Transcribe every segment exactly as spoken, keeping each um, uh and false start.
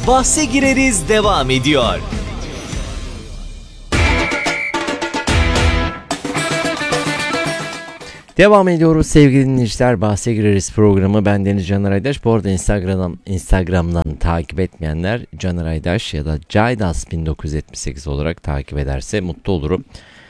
Bahse Gireriz devam ediyor. Devam ediyoruz sevgili dinleyiciler. Bahse Gireriz programı. Ben Deniz Caner Aydaş. Bu arada Instagram, Instagram'dan takip etmeyenler Caner Aydaş ya da Caydas bin dokuz yüz yetmiş sekiz olarak takip ederse mutlu olurum.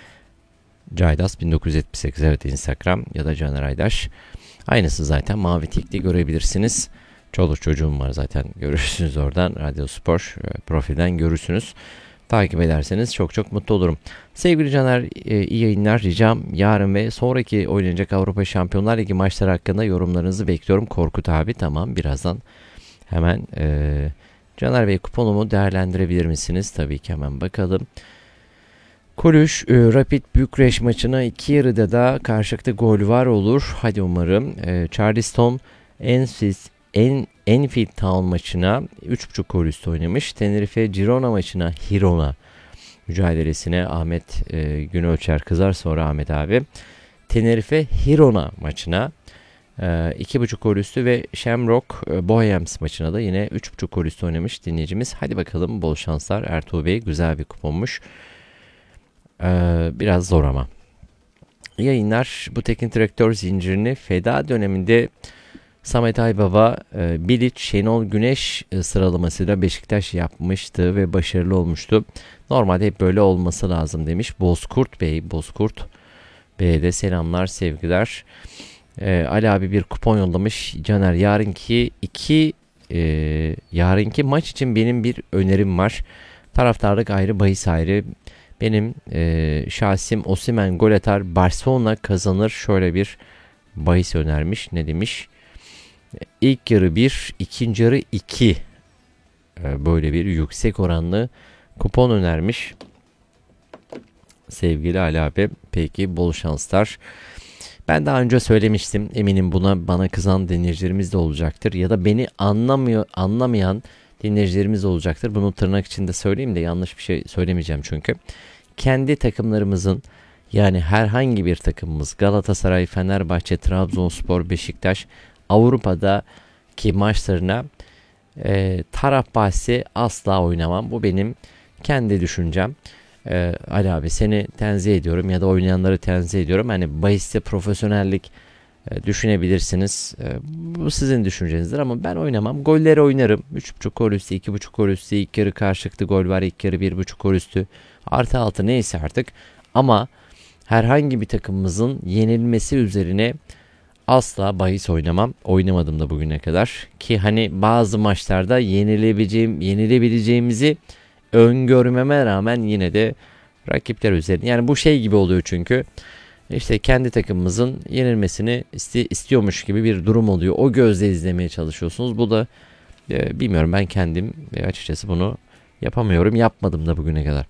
Caydas bin dokuz yüz yetmiş sekiz evet Instagram ya da Caner Aydaş. Aynısı zaten mavi tikli görebilirsiniz. Çoluk çocuğum var zaten, görürsünüz oradan. Radyo Spor profilden görürsünüz. Takip ederseniz çok çok mutlu olurum. Sevgili Caner, e, iyi yayınlar. Ricam yarın ve sonraki oynanacak Avrupa Şampiyonlar Ligi maçları hakkında yorumlarınızı bekliyorum. Korkut abi, tamam, birazdan hemen e, Caner Bey kuponumu değerlendirebilir misiniz? Tabii ki hemen bakalım. Kulüş e, Rapid Bükreş maçına iki yarıda da karşılıklı gol var olur. Hadi umarım. E, Charleston Enfield En, Enfield Town maçına üç buçuk gol üstü oynamış. Tenerife Girona maçına Girona mücadelesine Ahmet e, Günölçer kızar sonra Ahmet abi. Tenerife Girona maçına e, iki buçuk gol üstü ve Shamrock e, Bohemians maçına da yine üç buçuk gol üstü oynamış dinleyicimiz. Hadi bakalım, bol şanslar Ertuğ Bey. Güzel bir kuponmuş. E, biraz zor ama. Yayınlar. Bu teknik direktör zincirini feda döneminde Samet Aybaba, e, Bilic, Şenol Güneş e, sıralamasıyla Beşiktaş yapmıştı ve başarılı olmuştu. Normalde hep böyle olması lazım demiş Bozkurt Bey. Bozkurt Bey'e de selamlar, sevgiler. E, Ali abi bir kupon yollamış. Caner, yarınki iki e, yarınki maç için benim bir önerim var. Taraftarlık ayrı, bahis ayrı. Benim e, şahsim Osimhen gol atar, Barcelona kazanır. Şöyle bir bahis önermiş. Ne demiş? İlk yarı bir, ikinci yarı iki. Böyle bir yüksek oranlı kupon önermiş sevgili Ali abi. Peki, bol şanslar. Ben daha önce söylemiştim. Eminim buna bana kızan dinleyicilerimiz de olacaktır. Ya da beni anlamıyor, anlamayan dinleyicilerimiz de olacaktır. Bunu tırnak içinde söyleyeyim de yanlış bir şey söylemeyeceğim çünkü. Kendi takımlarımızın, yani herhangi bir takımımız, Galatasaray, Fenerbahçe, Trabzonspor, Beşiktaş, Avrupa'daki maçlarına e, taraf bahsi asla oynamam. Bu benim kendi düşüncem. E, Ali abi, seni tenzih ediyorum ya da oynayanları tenzih ediyorum. Hani bahiste profesyonellik e, düşünebilirsiniz. E, bu sizin düşüncenizdir ama ben oynamam. Golleri oynarım. üç buçuk gol üstü, iki buçuk gol üstü, ilk yarı karşılıklı gol var, ilk yarı bir buçuk gol üstü. Artı altı neyse artık. Ama herhangi bir takımımızın yenilmesi üzerine asla bahis oynamam. Oynamadım da bugüne kadar. Ki hani bazı maçlarda yenilebileceğim, yenilebileceğimizi öngörmeme rağmen yine de rakipler üzerine. Yani bu şey gibi oluyor çünkü. İşte kendi takımımızın yenilmesini iste, istiyormuş gibi bir durum oluyor. O gözle izlemeye çalışıyorsunuz. Bu da e, bilmiyorum, ben kendim e, açıkçası bunu yapamıyorum. Yapmadım da bugüne kadar.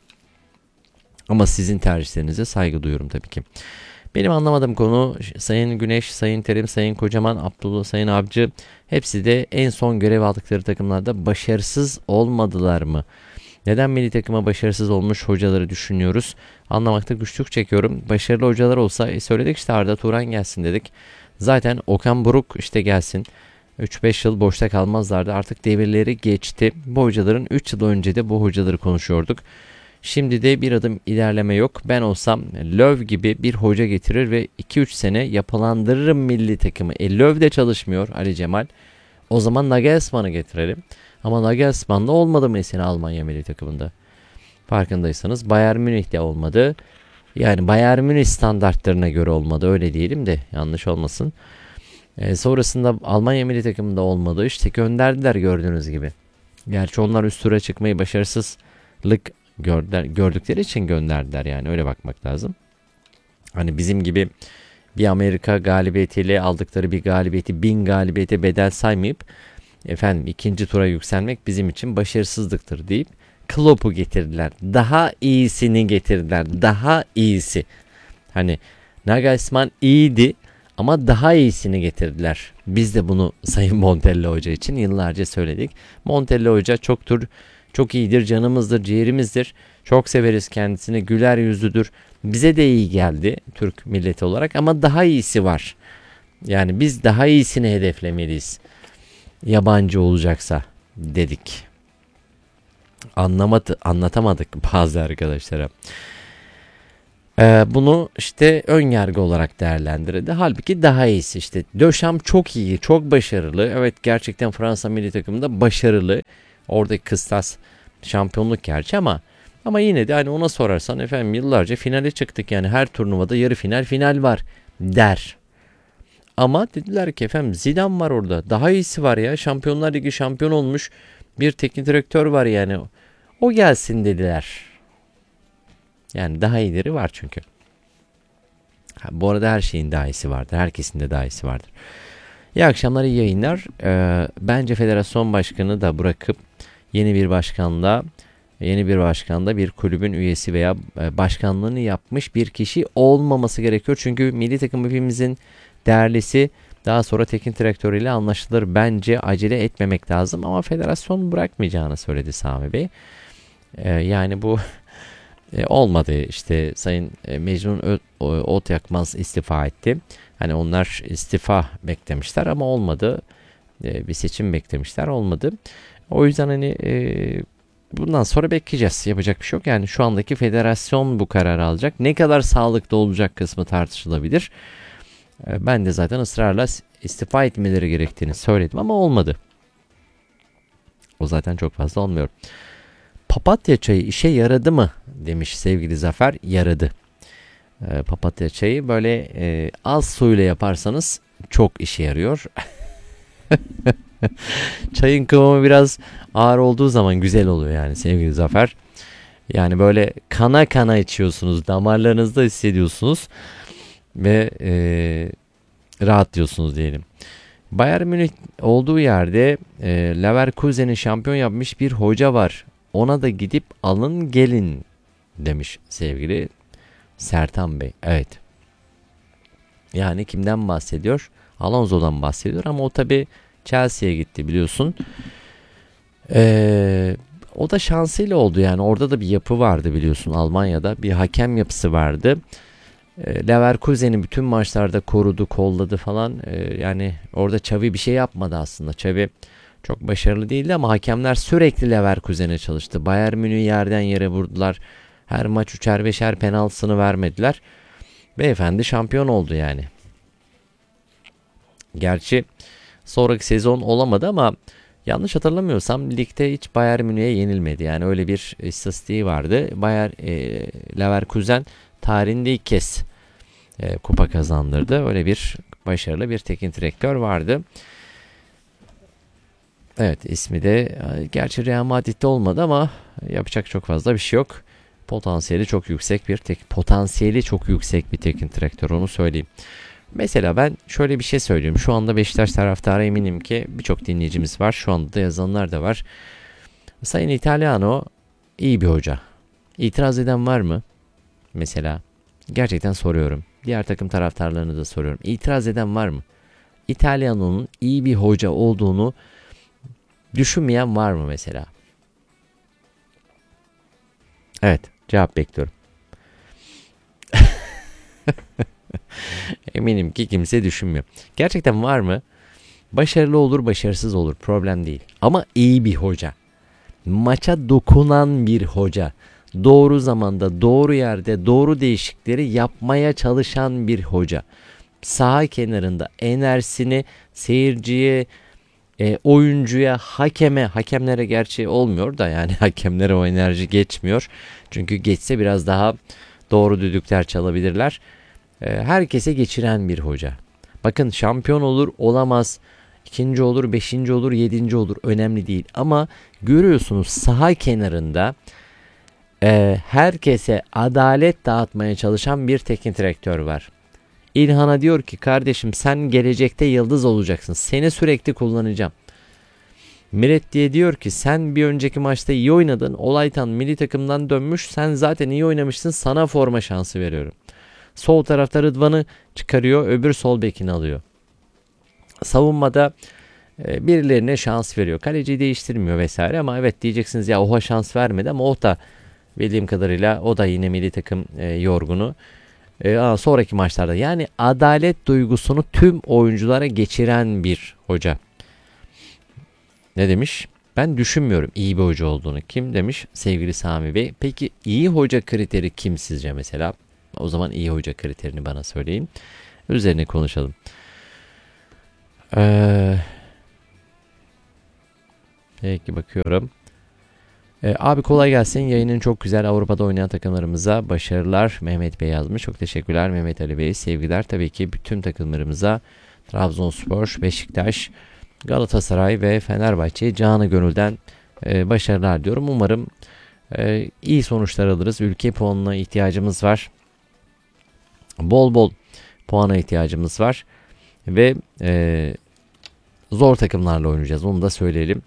Ama sizin tercihlerinize saygı duyuyorum tabii ki. Benim anlamadığım konu, Sayın Güneş, Sayın Terim, Sayın Kocaman, Abdullah, Sayın Avcı hepsi de en son görev aldıkları takımlarda başarısız olmadılar mı? Neden milli takıma başarısız olmuş hocaları düşünüyoruz? Anlamakta güçlük çekiyorum. Başarılı hocalar olsa e söyledik işte, Arda Turan gelsin dedik. Zaten Okan Buruk işte gelsin. üç beş yıl boşta kalmazlardı. Artık devirleri geçti. Bu hocaların üç yıl önce de bu hocaları konuşuyorduk. Şimdi de bir adım ilerleme yok. Ben olsam Löw gibi bir hoca getirir ve iki üç sene yapılandırırım milli takımı. E Löw de çalışmıyor Ali Cemal. O zaman Nagelsmann'ı getirelim. Ama Nagelsmann'la olmadı mesela Almanya milli takımında. Farkındaysanız Bayern Münih'te olmadı. Yani Bayern Münih standartlarına göre olmadı, öyle diyelim de yanlış olmasın. E, sonrasında Almanya milli takımında olmadı. İşte gönderdiler gördüğünüz gibi. Gerçi onlar üst tura çıkmayı başarısızlık gördüler, gördükleri için gönderdiler, yani öyle bakmak lazım. Hani bizim gibi bir Amerika galibiyetiyle aldıkları bir galibiyeti bin galibiyete bedel saymayıp efendim ikinci tura yükselmek bizim için başarısızlıktır deyip Klopp'u getirdiler. Daha iyisini getirdiler. Daha iyisi. Hani Nagelsmann iyiydi ama daha iyisini getirdiler. Biz de bunu Sayın Montella Hoca için yıllarca söyledik. Montella Hoca çoktur, çok iyidir, canımızdır, ciğerimizdir. Çok severiz kendisini, güler yüzlüdür. Bize de iyi geldi Türk milleti olarak ama daha iyisi var. Yani biz daha iyisini hedeflemeliyiz. Yabancı olacaksa dedik. anlamadı, anlatamadık bazı arkadaşlara. Ee, bunu işte ön yargı olarak değerlendirildi. Halbuki daha iyisi işte. Deschamps çok iyi, çok başarılı. Evet, gerçekten Fransa milli takımında başarılı. Oradaki kıstas şampiyonluk gerçi ama ama yine de hani ona sorarsan efendim yıllarca finale çıktık. Yani her turnuvada yarı final final var der. Ama dediler ki efendim Zidane var orada. Daha iyisi var ya. Şampiyonlar Ligi şampiyon olmuş bir teknik direktör var yani. O gelsin dediler. Yani daha iyileri var çünkü. Ha, bu arada her şeyin daha iyisi vardır. Herkesin de daha iyisi vardır. İyi akşamlar, iyi yayınlar. Ee, bence federasyon başkanı da bırakıp yeni bir başkanla yeni bir başkanla bir kulübün üyesi veya başkanlığını yapmış bir kişi olmaması gerekiyor. Çünkü milli takım hepimizin değerlisi, daha sonra teknik direktörüyle anlaşılır. Bence acele etmemek lazım ama federasyon bırakmayacağını söyledi Sami Bey. Ee, yani bu E, olmadı işte. Sayın e, Mecnun Ö- Ot Yakmaz istifa etti. Hani onlar istifa beklemişler ama olmadı. E, bir seçim beklemişler, olmadı. O yüzden hani e, bundan sonra bekleyeceğiz. Yapacak bir şey yok. Yani şu andaki federasyon bu kararı alacak. Ne kadar sağlıklı olacak kısmı tartışılabilir. E, ben de zaten ısrarla istifa etmeleri gerektiğini söyledim ama olmadı. O zaten çok fazla olmuyor. Papatya çayı işe yaradı mı demiş sevgili Zafer. Yaradı. E, papatya çayı böyle e, az suyla yaparsanız çok işe yarıyor. Çayın kıvamı biraz ağır olduğu zaman güzel oluyor yani sevgili Zafer. Yani böyle kana kana içiyorsunuz. Damarlarınızda hissediyorsunuz. Ve e, rahatlıyorsunuz diyelim. Bayern Münih olduğu yerde e, Leverkusen'i şampiyon yapmış bir hoca var. Ona da gidip alın gelin demiş sevgili Sertan Bey. Evet. Yani kimden bahsediyor? Alonso'dan bahsediyor ama o tabi Chelsea'ye gitti biliyorsun. Ee, o da şansıyla oldu yani. Orada da bir yapı vardı biliyorsun, Almanya'da. Bir hakem yapısı vardı. Ee, Leverkusen'i bütün maçlarda korudu, kolladı falan. Ee, yani orada Xavi bir şey yapmadı aslında. Xavi çok başarılı değildi ama hakemler sürekli Leverkusen'e çalıştı. Bayern Münih'i yerden yere vurdular. Her maç üçer beşer penaltısını vermediler. Beyefendi şampiyon oldu yani. Gerçi sonraki sezon olamadı ama yanlış hatırlamıyorsam ligde hiç Bayern Münih'e yenilmedi. Yani öyle bir istatistiği vardı. Bayern e, Leverkusen tarihinde ilk kez e, kupa kazandırdı. Öyle bir başarılı bir teknik direktör vardı. Evet, ismi de gerçi Real Madrid'de olmadı ama yapacak çok fazla bir şey yok. Potansiyeli çok yüksek bir tek potansiyeli çok yüksek bir teknik direktör, onu söyleyeyim. Mesela ben şöyle bir şey söylüyorum. Şu anda Beşiktaş taraftarı eminim ki birçok dinleyicimiz var. Şu anda da yazanlar da var. Sayın Italiano iyi bir hoca. İtiraz eden var mı? Mesela gerçekten soruyorum. Diğer takım taraftarlarını da soruyorum. İtiraz eden var mı? Italiano'nun iyi bir hoca olduğunu düşünmeyen var mı mesela? Evet, cevap bekliyorum. Eminim ki kimse düşünmüyor. Gerçekten var mı? Başarılı olur, başarısız olur. Problem değil. Ama iyi bir hoca. Maça dokunan bir hoca. Doğru zamanda, doğru yerde, doğru değişiklikleri yapmaya çalışan bir hoca. Saha kenarında enerjisini seyirciye, E, oyuncuya, hakeme, hakemlere gerçi olmuyor da yani hakemlere o enerji geçmiyor. Çünkü geçse biraz daha doğru düdükler çalabilirler. E, herkese geçiren bir hoca. Bakın şampiyon olur, olamaz, ikinci olur, beşinci olur, yedinci olur, önemli değil. Ama görüyorsunuz saha kenarında e, herkese adalet dağıtmaya çalışan bir teknik direktör var. İlhan'a diyor ki kardeşim sen gelecekte yıldız olacaksın. Seni sürekli kullanacağım. Miretti'ye diyor ki sen bir önceki maçta iyi oynadın. Olaytan milli takımdan dönmüş. Sen zaten iyi oynamışsın. Sana forma şansı veriyorum. Sol tarafta Rıdvan'ı çıkarıyor. Öbür sol bekini alıyor. Savunmada e, birilerine şans veriyor. Kaleciyi değiştirmiyor vesaire ama evet diyeceksiniz ya Oha şans vermedi ama o da bildiğim kadarıyla o da yine milli takım e, yorgunu. Ee, sonraki maçlarda yani adalet duygusunu tüm oyunculara geçiren bir hoca. Ne demiş? Ben düşünmüyorum iyi bir hoca olduğunu. Kim demiş? Sevgili Sami Bey. Peki iyi hoca kriteri kim sizce mesela? O zaman iyi hoca kriterini bana söyleyin. Üzerine konuşalım. Ee, peki bakıyorum. Ee, abi kolay gelsin. Yayının çok güzel. Avrupa'da oynayan takımlarımıza başarılar. Mehmet Bey yazmış. Çok teşekkürler Mehmet Ali Bey. Sevgiler tabii ki bütün takımlarımıza. Trabzonspor, Beşiktaş, Galatasaray ve Fenerbahçe'ye canı gönülden e, başarılar diyorum. Umarım e, iyi sonuçlar alırız. Ülke puanına ihtiyacımız var. Bol bol puana ihtiyacımız var. Ve e, zor takımlarla oynayacağız. Onu da söyleyelim.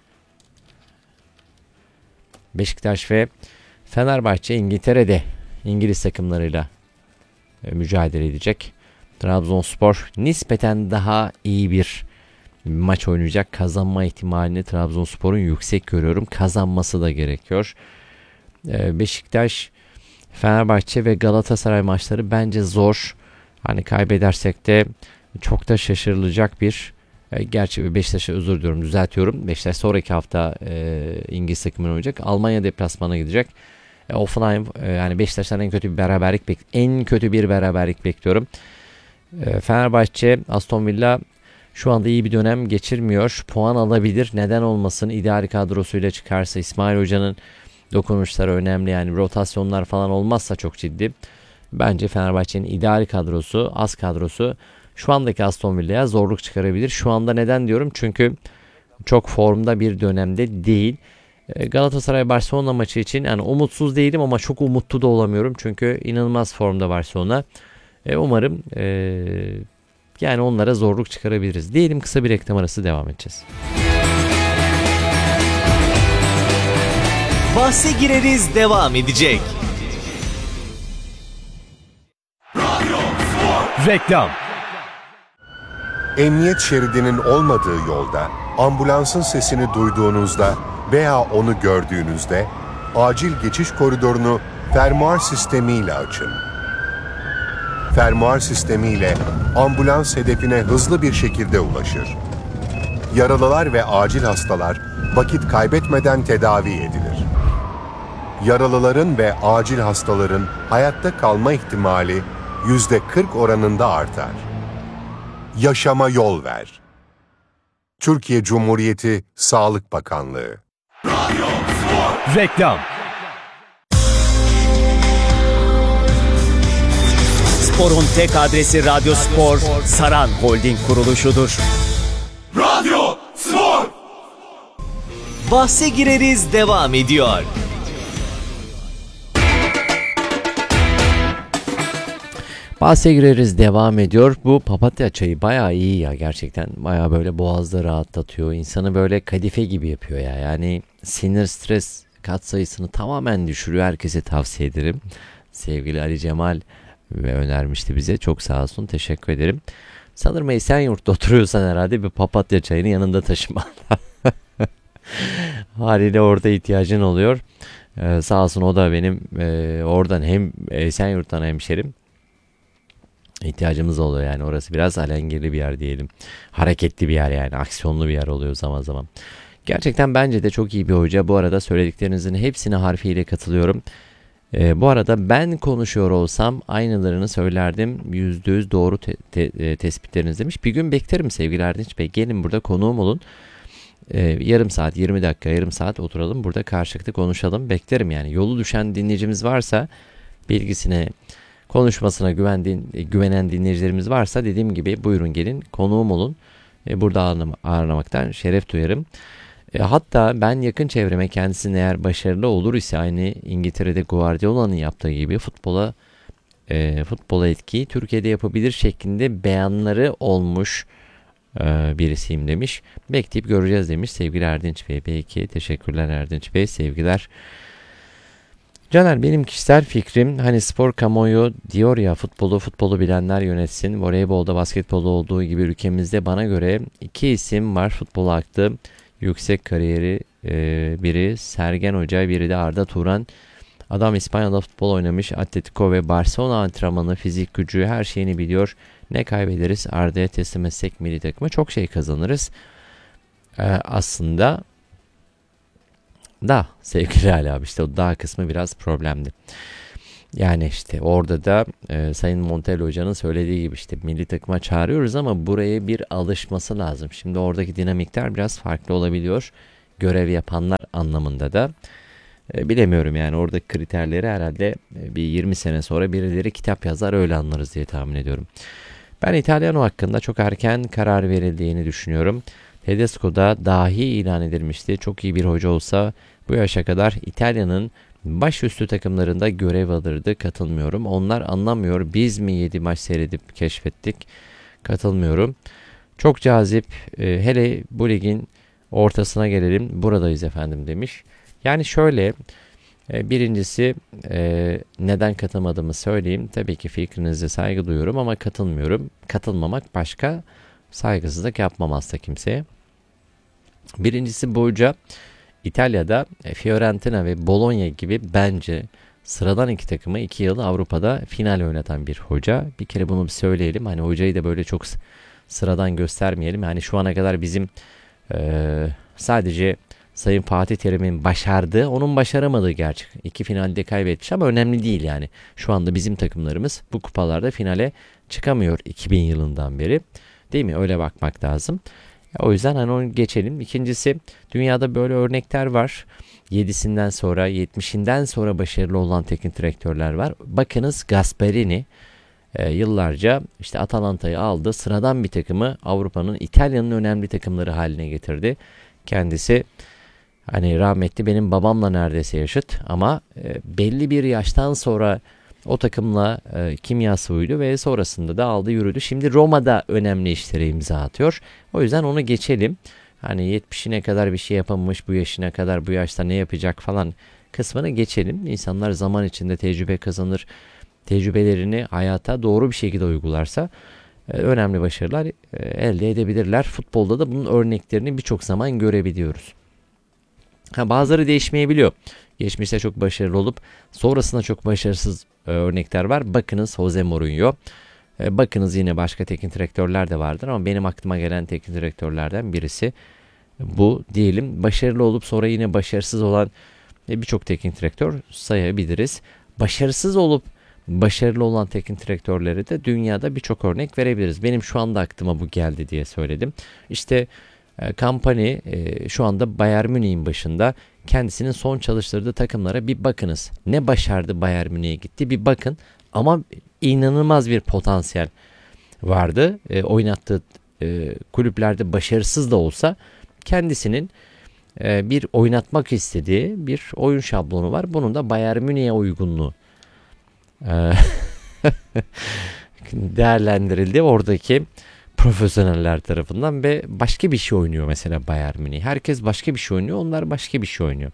Beşiktaş ve Fenerbahçe İngiltere'de İngiliz takımlarıyla e, mücadele edecek. Trabzonspor nispeten daha iyi bir maç oynayacak. Kazanma ihtimalini Trabzonspor'un yüksek görüyorum. Kazanması da gerekiyor. E, Beşiktaş, Fenerbahçe ve Galatasaray maçları bence zor. Hani kaybedersek de çok da şaşırılacak bir e, gerçi Beşiktaş'a özür diliyorum düzeltiyorum. Beşiktaş sonraki hafta e, İngiliz takımına oynayacak. Almanya deplasmana gidecek. E, Offenheim e, yani Beşiktaş'tan en kötü bir beraberlik bek en kötü bir beraberlik bekliyorum. E, Fenerbahçe, Aston Villa şu anda iyi bir dönem geçirmiyor. Puan alabilir. Neden olmasın? İdeal kadrosuyla çıkarsa İsmail Hoca'nın dokunuşları önemli. Yani rotasyonlar falan olmazsa çok ciddi. Bence Fenerbahçe'nin ideal kadrosu, az kadrosu şu andaki Aston Villa'ya zorluk çıkarabilir. Şu anda neden diyorum? Çünkü çok formda bir dönemde değil. Galatasaray Barcelona maçı için yani umutsuz değilim ama çok umutlu da olamıyorum. Çünkü inanılmaz formda Barcelona. E, umarım e, yani onlara zorluk çıkarabiliriz. Diyelim kısa bir reklam arası devam edeceğiz. Bahse gireriz devam edecek. Reklam. Emniyet şeridinin olmadığı yolda, ambulansın sesini duyduğunuzda veya onu gördüğünüzde acil geçiş koridorunu fermuar sistemiyle açın. Fermuar sistemiyle ambulans hedefine hızlı bir şekilde ulaşır. Yaralılar ve acil hastalar vakit kaybetmeden tedavi edilir. Yaralıların ve acil hastaların hayatta kalma ihtimali yüzde kırk oranında artar. Yaşama yol ver. Türkiye Cumhuriyeti Sağlık Bakanlığı. Radyo Spor. Reklam. Sporun tek adresi Radyo Spor, Saran Holding kuruluşudur. Radyo Spor. Bahse gireriz devam ediyor. Bahse gireriz devam ediyor. Bu papatya çayı bayağı iyi ya gerçekten. Bayağı böyle boğazda rahatlatıyor. İnsanı böyle kadife gibi yapıyor ya. Yani sinir stres katsayısını tamamen düşürüyor. Herkese tavsiye ederim. Sevgili Ali Cemal ve önermişti bize. Çok sağ olsun. Teşekkür ederim. Sanırım Esenyurt'ta oturuyorsan herhalde bir papatya çayını yanında taşıman. Haliyle orada ihtiyacın oluyor. Ee, sağ olsun o da benim e, oradan hem Esenyurt'tan hemşerim. İhtiyacımız oluyor yani orası biraz alengirli bir yer diyelim. Hareketli bir yer yani aksiyonlu bir yer oluyor zaman zaman. Gerçekten bence de çok iyi bir hoca. Bu arada söylediklerinizin hepsine harfiyle katılıyorum. Ee, bu arada ben konuşuyor olsam aynılarını söylerdim. Yüzde yüz doğru te- te- tespitleriniz demiş. Bir gün beklerim sevgili Erdinç Bey. Gelin burada konuğum olun. Ee, yarım saat yirmi dakika yarım saat oturalım burada karşılıklı konuşalım. Beklerim yani yolu düşen dinleyicimiz varsa bilgisine konuşmasına güvendiğin, güvenen dinleyicilerimiz varsa dediğim gibi buyurun gelin konuğum olun. E, burada ağırlamaktan şeref duyarım. E, hatta ben yakın çevreme kendisinin eğer başarılı olur ise aynı İngiltere'de Guardiola'nın yaptığı gibi futbola e, futbola etkiyi Türkiye'de yapabilir şeklinde beyanları olmuş e, birisiyim demiş. Bekleyip göreceğiz demiş sevgili Erdinç Bey. Peki teşekkürler Erdinç Bey, sevgiler. Caner, benim kişisel fikrim hani spor kamuoyu diyor ya futbolu futbolu bilenler yönetsin. Voleybolda basketbolda olduğu gibi ülkemizde bana göre iki isim var futbol aktı. Yüksek kariyeri e, biri Sergen Hoca, biri de Arda Turan. Adam İspanya'da futbol oynamış. Atletico ve Barcelona antrenmanı, fizik gücü, her şeyini biliyor. Ne kaybederiz? Arda'ya teslim etsek milli takıma çok şey kazanırız. E, aslında Da sevgili Ali abi, işte o da kısmı biraz problemli. Yani işte orada da e, Sayın Montella Hoca'nın söylediği gibi işte milli takıma çağırıyoruz ama buraya bir alışması lazım. Şimdi oradaki dinamikler biraz farklı olabiliyor. Görev yapanlar anlamında da. E, bilemiyorum yani oradaki kriterleri herhalde e, bir yirmi sene sonra birileri kitap yazar, öyle anlarız diye tahmin ediyorum. Ben İtalyan hakkında çok erken karar verildiğini düşünüyorum. Tedesco'da dahi ilan edilmişti. Çok iyi bir hoca olsa bu yaşa kadar İtalya'nın başüstü takımlarında görev alırdı. Katılmıyorum. Onlar anlamıyor. Biz mi yedi maç seyredip keşfettik? Katılmıyorum. Çok cazip. E, hele bu ligin ortasına gelelim. Buradayız efendim demiş. Yani şöyle, e, birincisi e, neden katılmadığımı söyleyeyim. Tabii ki fikrinize saygı duyuyorum ama katılmıyorum. Katılmamak başka, saygısızlık yapmam asla kimseye. Birincisi bu hoca İtalya'da e, Fiorentina ve Bologna gibi bence sıradan iki takımı iki yıl Avrupa'da final oynatan bir hoca. Bir kere bunu bir söyleyelim. Hani hocayı da böyle çok sıradan göstermeyelim. Yani şu ana kadar bizim e, sadece Sayın Fatih Terim'in başardığı, onun başaramadığı gerçek. İki finalde kaybetmiş ama önemli değil yani. Şu anda bizim takımlarımız bu kupalarda finale çıkamıyor iki bin yılından beri. Değil mi? Öyle bakmak lazım. O yüzden hani onu geçelim. İkincisi, dünyada böyle örnekler var. yedisinden sonra, yetmişinden sonra başarılı olan teknik direktörler var. Bakınız Gasperini e, yıllarca işte Atalanta'yı aldı. Sıradan bir takımı Avrupa'nın, İtalya'nın önemli takımları haline getirdi. Kendisi hani rahmetli benim babamla neredeyse yaşıt ama e, belli bir yaştan sonra o takımla e, kimyası uydu ve sonrasında da aldı yürüdü. Şimdi Roma'da önemli işlere imza atıyor. O yüzden onu geçelim. Hani yetmişine kadar bir şey yapamamış, bu yaşına kadar bu yaşta ne yapacak falan kısmını geçelim. İnsanlar zaman içinde tecrübe kazanır. Tecrübelerini hayata doğru bir şekilde uygularsa e, önemli başarılar e, elde edebilirler. Futbolda da bunun örneklerini birçok zaman görebiliyoruz. Ha, bazıları değişmeyebiliyor. Geçmişte çok başarılı olup sonrasında çok başarısız e, örnekler var. Bakınız Jose Mourinho. E, bakınız yine başka teknik direktörler de vardır ama benim aklıma gelen teknik direktörlerden birisi bu diyelim. Başarılı olup sonra yine başarısız olan e, birçok teknik direktör sayabiliriz. Başarısız olup başarılı olan teknik direktörleri de dünyada birçok örnek verebiliriz. Benim şu anda aklıma bu geldi diye söyledim. İşte Kompany e, şu anda Bayern Münih'in başında. Kendisinin son çalıştırdığı takımlara bir bakınız. Ne başardı, Bayern Münih'e gitti bir bakın. Ama inanılmaz bir potansiyel vardı. E, oynattığı e, kulüplerde başarısız da olsa kendisinin e, bir oynatmak istediği bir oyun şablonu var. Bunun da Bayern Münih'e uygunluğu e, değerlendirildi. Oradaki profesyoneller tarafından ve başka bir şey oynuyor mesela Bayern Münih. Herkes başka bir şey oynuyor, onlar başka bir şey oynuyor.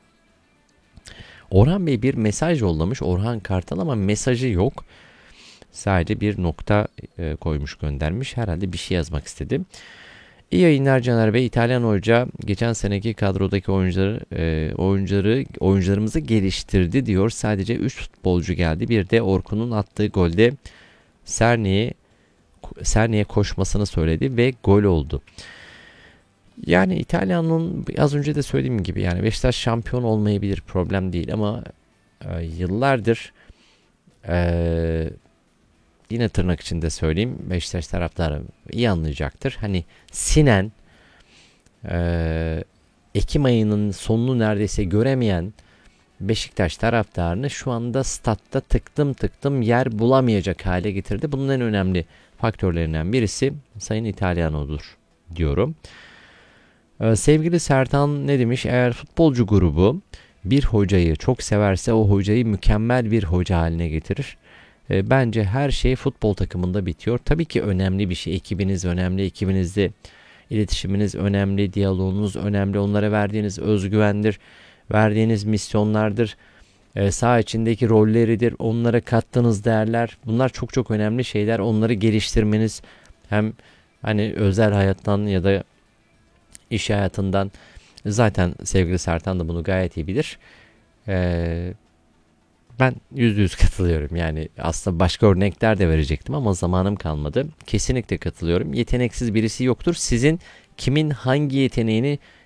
Orhan Bey bir mesaj yollamış, Orhan Kartal, ama mesajı yok. Sadece bir nokta e, koymuş, göndermiş. Herhalde bir şey yazmak istedi. İyi yayınlar Caner Bey. İtalyan hoca geçen seneki kadrodaki oyuncuları e, oyuncuları oyuncularımızı geliştirdi diyor. Sadece üç futbolcu geldi. Bir de Orkun'un attığı golde Serni'ye Serni'ye koşmasını söyledi ve gol oldu. Yani İtalyan'ın az önce de söylediğim gibi yani Beşiktaş şampiyon olmayabilir, problem değil ama e, yıllardır e, yine tırnak içinde söyleyeyim, Beşiktaş taraftarı iyi anlayacaktır. Hani Sinen e, Ekim ayının sonunu neredeyse göremeyen Beşiktaş taraftarını şu anda statta tıktım tıktım yer bulamayacak hale getirdi. Bunun en önemli faktörlerinden birisi Sayın İtalyano'dur diyorum. Ee, sevgili Sertan ne demiş? Eğer futbolcu grubu bir hocayı çok severse o hocayı mükemmel bir hoca haline getirir. Ee, bence her şey futbol takımında bitiyor. Tabii ki önemli bir şey. Ekibiniz önemli. Ekibinizde iletişiminiz önemli. Diyaloğunuz önemli. Onlara verdiğiniz özgüvendir. Verdiğiniz misyonlardır. Ee, saha içindeki rolleridir. Onlara kattığınız değerler. Bunlar çok çok önemli şeyler. Onları geliştirmeniz hem hani özel hayattan ya da iş hayatından, zaten sevgili Sertan da bunu gayet iyi bilir. Ee, ben yüzde yüz katılıyorum. Yani aslında başka örnekler de verecektim ama zamanım kalmadı. Kesinlikle katılıyorum. Yeteneksiz birisi yoktur. Sizin kimin hangi yeteneğini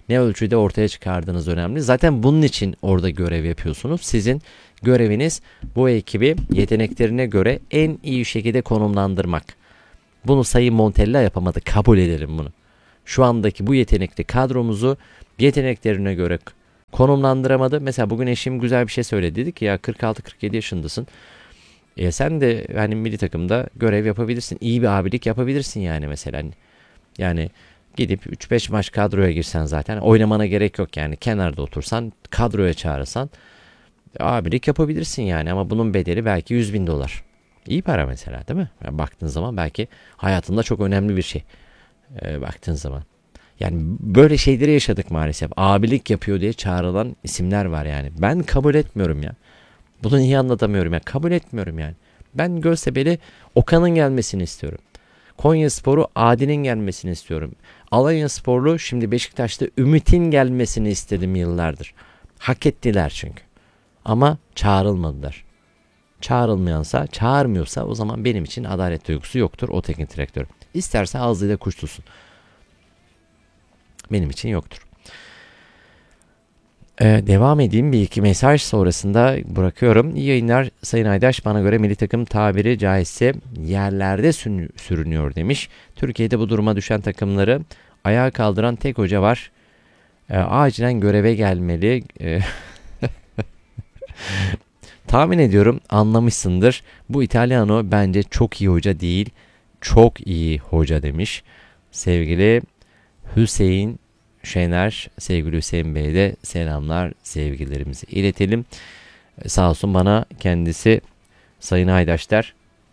ne ölçüde ortaya çıkardığınız önemli. Zaten bunun için orada görev yapıyorsunuz. Sizin göreviniz bu ekibi yeteneklerine göre en iyi şekilde konumlandırmak. Bunu Sayın Montella yapamadı. Kabul edelim bunu. Şu andaki bu yetenekli kadromuzu yeteneklerine göre konumlandıramadı. Mesela bugün eşim güzel bir şey söyledi. Dedi ki ya kırk altı kırk yedi yaşındasın. E sen de hani milli takımda görev yapabilirsin. İyi bir abilik yapabilirsin yani mesela. Yani gidip üç beş maç kadroya girsen zaten oynamana gerek yok yani. Kenarda otursan, kadroya çağırırsan abilik yapabilirsin yani. Ama bunun bedeli belki yüz bin dolar. İyi para mesela, değil mi? Yani baktığın zaman belki hayatında çok önemli bir şey. E, baktığın zaman. Yani böyle şeyleri yaşadık maalesef. Abilik yapıyor diye çağrılan isimler var yani. Ben kabul etmiyorum ya. Bunu niye anlatamıyorum ya? Kabul etmiyorum yani. Ben Göztepe'li Okan'ın gelmesini istiyorum. Konyaspor'u Adi'nin gelmesini istiyorum. Alanyasporlu şimdi Beşiktaş'ta Ümit'in gelmesini istedim yıllardır. Hak ettiler çünkü. Ama çağrılmadılar. Çağrılmayansa, çağırmıyorsa o zaman benim için adalet duygusu yoktur o teknik direktör. İsterse ağzıyla kuş tutsun. Benim için yoktur. Ee, devam edeyim. Bir iki mesaj sonrasında bırakıyorum. İyi yayınlar Sayın Aydaş. Bana göre milli takım tabiri caizse yerlerde sürünüyor demiş. Türkiye'de bu duruma düşen takımları ayağa kaldıran tek hoca var. Ee, acilen göreve gelmeli. Ee, tahmin ediyorum anlamışsındır. Bu İtalyano bence çok iyi hoca değil. Çok iyi hoca demiş. Sevgili Hüseyin Şener, sevgili Hüseyin Bey'e de selamlar, sevgilerimizi iletelim. Sağ olsun bana kendisi Sayın Aydaş der.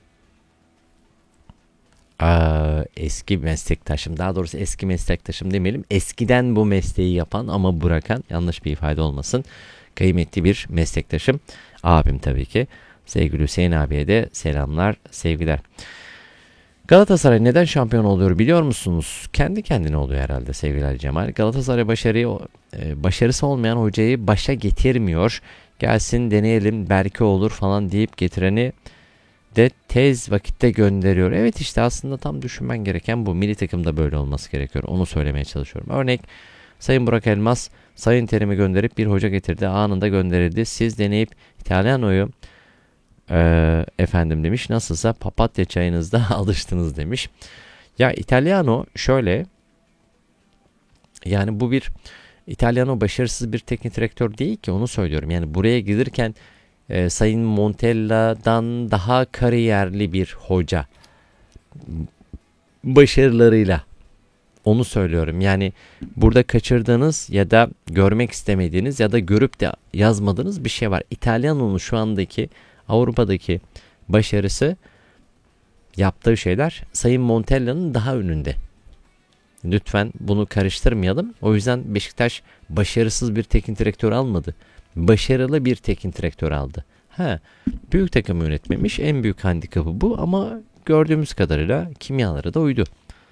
Aa, eski meslektaşım, daha doğrusu eski meslektaşım demeyelim. Eskiden bu mesleği yapan ama bırakan, yanlış bir ifade olmasın, kıymetli bir meslektaşım. Abim tabii ki. Sevgili Hüseyin abiye de selamlar, sevgiler. Galatasaray neden şampiyon oluyor biliyor musunuz? Kendi kendine oluyor herhalde sevgili Ali Cemal. Galatasaray başarıyı, başarısı olmayan hocayı başa getirmiyor. Gelsin deneyelim belki olur falan deyip getireni de tez vakitte gönderiyor. Evet işte aslında tam düşünmen gereken bu. Milli takımda böyle olması gerekiyor. Onu söylemeye çalışıyorum. Örnek Sayın Burak Elmas Sayın Terim'i gönderip bir hoca getirdi. Anında gönderildi. Siz deneyip İtalyano'yu Ee, efendim demiş nasılsa papatya çayınızda alıştınız demiş. Ya İtalyano şöyle, yani bu bir İtalyano başarısız bir teknik direktör değil ki, onu söylüyorum. Yani buraya gelirken e, Sayın Montella'dan daha kariyerli bir hoca başarılarıyla, onu söylüyorum. Yani burada kaçırdığınız ya da görmek istemediğiniz ya da görüp de yazmadığınız bir şey var. İtalyano'nun şu andaki Avrupa'daki başarısı, yaptığı şeyler Sayın Montella'nın daha önünde. Lütfen bunu karıştırmayalım. O yüzden Beşiktaş başarısız bir teknik direktör almadı. Başarılı bir teknik direktör aldı. Ha, büyük takım yönetmemiş. En büyük handikapı bu ama gördüğümüz kadarıyla kimyalara da uydu.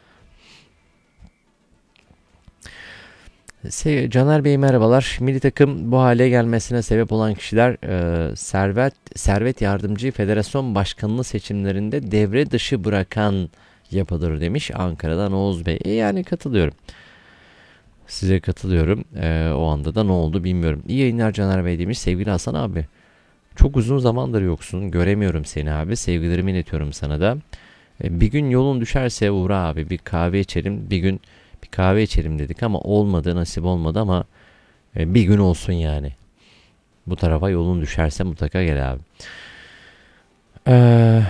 Caner Bey merhabalar. Milli takım bu hale gelmesine sebep olan kişiler e, Servet Servet Yardımcı Federasyon Başkanlığı seçimlerinde devre dışı bırakan yapıdır demiş Ankara'dan Oğuz Bey. E, yani katılıyorum. Size katılıyorum. E, o anda da ne oldu bilmiyorum. İyi yayınlar Caner Bey demiş. Sevgili Hasan abi. Çok uzun zamandır yoksun. Göremiyorum seni abi. Sevgilerimi iletiyorum sana da. E, bir gün yolun düşerse uğra abi. Bir kahve içelim. Bir gün bir kahve içelim dedik ama olmadı, nasip olmadı ama e, bir gün olsun yani. Bu tarafa yolun düşerse mutlaka gel abi. Ee,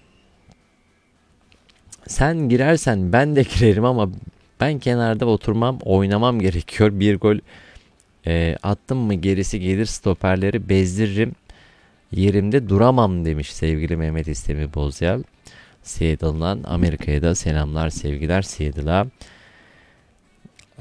sen girersen ben de girerim ama ben kenarda oturmam, oynamam gerekiyor. Bir gol e, attım mı gerisi gelir, stoperleri bezdiririm. Yerimde duramam demiş sevgili Mehmet İstemi Bozyal. Seattle'dan Amerika'ya da selamlar, sevgiler Seattle'a. Ee,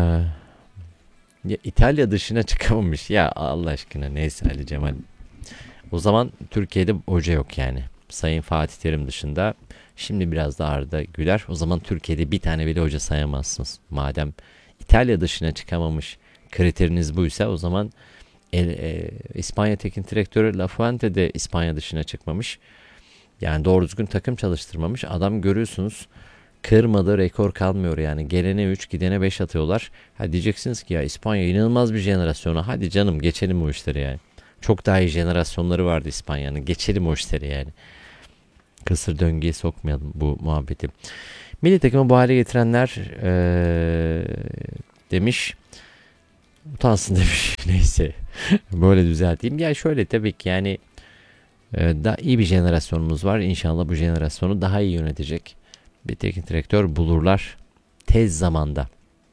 ya İtalya dışına çıkamamış. Ya Allah aşkına neyse Ali Cemal. O zaman Türkiye'de hoca yok yani. Sayın Fatih Terim dışında. Şimdi biraz da Arda Güler. O zaman Türkiye'de bir tane bile hoca sayamazsınız. Madem İtalya dışına çıkamamış, kriteriniz buysa o zaman e, e, İspanya teknik direktörü La Fuente de İspanya dışına çıkmamış. Yani doğru düzgün takım çalıştırmamış. Adam görüyorsunuz kırmadığı rekor kalmıyor yani. Gelene üç, gidene beş atıyorlar. Ha diyeceksiniz ki ya İspanya inanılmaz bir jenerasyonu. Hadi canım geçelim o işleri yani. Çok daha iyi jenerasyonları vardı İspanya'nın. Geçelim o işleri yani. Kısır döngüye sokmayalım bu muhabbeti. Milli takımı bu hale getirenler ee, demiş. Utansın demiş. Neyse. Böyle düzelteyim. Ya şöyle tabii ki yani ee, daha iyi bir jenerasyonumuz var. İnşallah bu jenerasyonu daha iyi yönetecek bir teknik direktör bulurlar tez zamanda.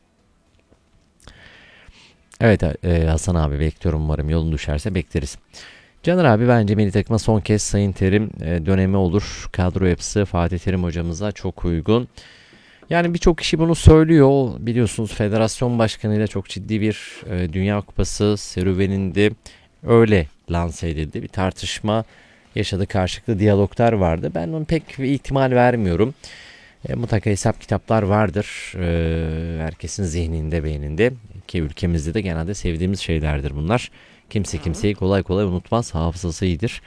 Evet e, Hasan abi bekliyorum, umarım yolun düşerse bekleriz. Caner abi bence milli takıma son kez Sayın Terim e, dönemi olur. Kadro yapısı Fatih Terim hocamıza çok uygun. Yani birçok kişi bunu söylüyor. Biliyorsunuz federasyon başkanıyla çok ciddi bir e, Dünya Kupası serüveninde öyle lanse edildi. Bir tartışma yaşadı, karşılıklı diyaloglar vardı. Ben onun pek bir ihtimal vermiyorum. E, mutlaka hesap kitaplar vardır. E, herkesin zihninde, beyninde. Ki ülkemizde de genelde sevdiğimiz şeylerdir bunlar. Kimse kimseyi kolay kolay unutmaz. Hafızası iyidir.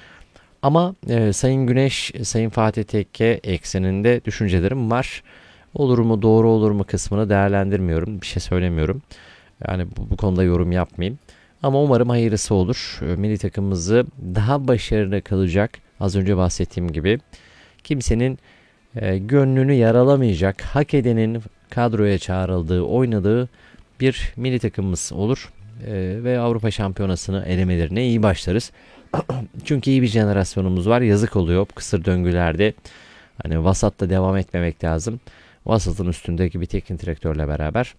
Ama e, Sayın Güneş, Sayın Fatih Tekke ekseninde düşüncelerim var. Olur mu, doğru olur mu kısmını değerlendirmiyorum. Bir şey söylemiyorum. Yani bu, bu konuda yorum yapmayayım. Ama umarım hayırlısı olur. Milli takımımızı daha başarılı kılacak. Az önce bahsettiğim gibi. Kimsenin e, gönlünü yaralamayacak, hak edenin kadroya çağrıldığı, oynadığı bir milli takımımız olur. E, ve Avrupa Şampiyonası'nı elemelerine iyi başlarız. Çünkü iyi bir jenerasyonumuz var. Yazık oluyor kısır döngülerde. Hani vasatta devam etmemek lazım. Vasatın üstündeki bir teknik direktörle beraber.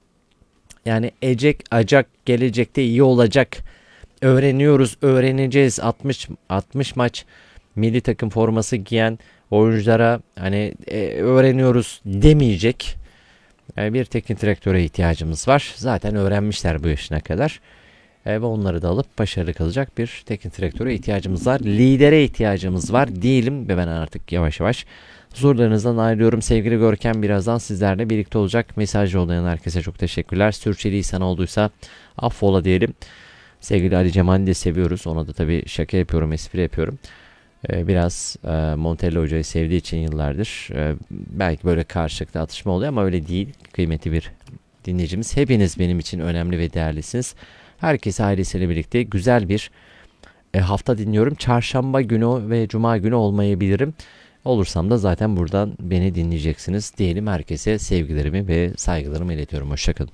Yani ecek acak gelecekte iyi olacak. Öğreniyoruz, öğreneceğiz. altmış altmış maç milli takım forması giyen oyunculara hani e, öğreniyoruz demeyecek. Yani bir teknik direktöre ihtiyacımız var. Zaten öğrenmişler bu yaşına kadar. E, ve onları da alıp başarılı kalacak bir teknik direktöre ihtiyacımız var. Lidere ihtiyacımız var diyelim ve ben artık yavaş yavaş huzurlarınızdan ayrılıyorum. Sevgili Görkem birazdan sizlerle birlikte olacak. Mesaj yollayan herkese çok teşekkürler. Sürçülisan olduysa affola diyelim. Sevgili Ali Cemal'i de seviyoruz. Ona da tabii şaka yapıyorum, espri yapıyorum. Ee, biraz e, Montella Hoca'yı sevdiği için yıllardır e, belki böyle karşılıklı atışma oluyor ama öyle değil. Kıymetli bir dinleyicimiz. Hepiniz benim için önemli ve değerlisiniz. Herkes ailesiyle birlikte güzel bir e, hafta dinliyorum. Çarşamba günü ve cuma günü olmayabilirim. Olursam da zaten buradan beni dinleyeceksiniz diyelim. Herkese sevgilerimi ve saygılarımı iletiyorum. Hoşçakalın.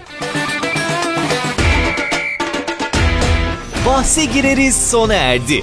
Bahse gireriz sona erdi.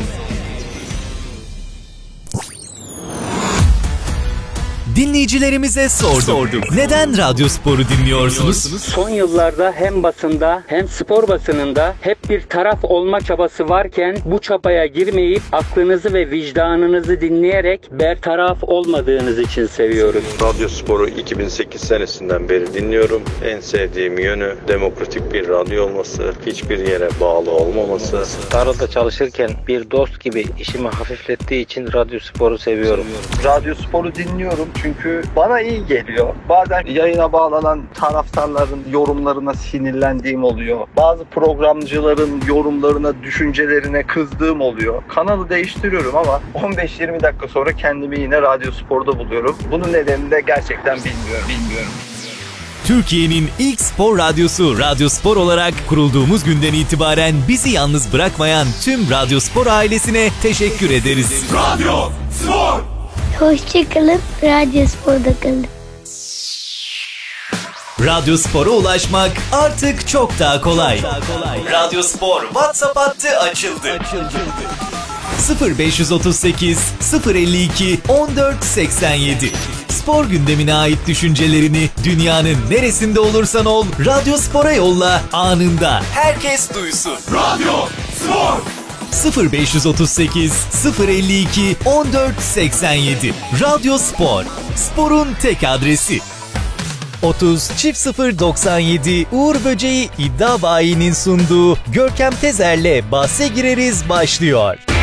Dinleyicilerimize sorduk. sorduk. Neden Radyospor'u dinliyorsunuz? Son yıllarda hem basında hem spor basınında hep bir taraf olma çabası varken bu çabaya girmeyip aklınızı ve vicdanınızı dinleyerek bertaraf olmadığınız için seviyoruz. Radyospor'u iki bin sekiz senesinden beri dinliyorum. En sevdiğim yönü demokratik bir radyo olması, hiçbir yere bağlı olmaması. Tarlada çalışırken bir dost gibi işimi hafiflettiği için Radyospor'u seviyorum. Radyospor'u dinliyorum çünkü bana iyi geliyor. Bazen yayına bağlanan taraftarların yorumlarına sinirlendiğim oluyor. Bazı programcıların yorumlarına, düşüncelerine kızdığım oluyor. Kanalı değiştiriyorum ama on beş yirmi dakika sonra kendimi yine Radyospor'da buluyorum. Bunun nedenini de gerçekten bilmiyorum. Bilmiyorum. Türkiye'nin ilk spor radyosu Radyospor olarak kurulduğumuz günden itibaren bizi yalnız bırakmayan tüm Radyospor ailesine teşekkür ederiz. Radyospor! Hoşçakalın, Radyospor'da kalın. Radyospor'a ulaşmak artık çok daha kolay. Radyospor WhatsApp hattı açıldı. sıfır beş otuz sekiz sıfır elli iki on dört seksen yedi. Spor gündemine ait düşüncelerini dünyanın neresinde olursan ol Radyospor'a yolla, anında herkes duysun. Radyospor sıfır beş otuz sekiz sıfır elli iki on dört seksen yedi. Radyospor, sporun tek adresi. otuz çift sıfır doksan yedi Uğur Böceği İddia Bayi'nin sunduğu Görkem Tezer'le bahse gireriz başlıyor.